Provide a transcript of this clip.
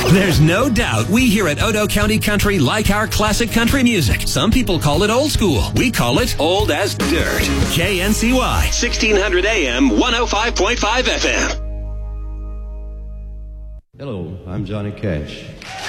There's no doubt we here at Odo County Country like our classic country music. Some people call it old school. We call it old as dirt. KNCY, 1600 AM, 105.5 FM. Hello, I'm Johnny Cash.